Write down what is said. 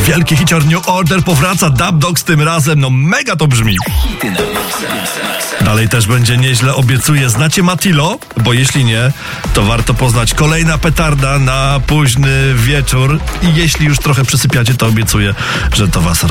Wielki hicior New Order powraca, Dub Dogs tym razem, no mega to brzmi. Dalej też będzie nieźle, obiecuję. Znacie Matilo? Bo jeśli nie, to warto poznać. Kolejna petarda na późny wieczór i jeśli już trochę przysypiacie, to obiecuję, że to was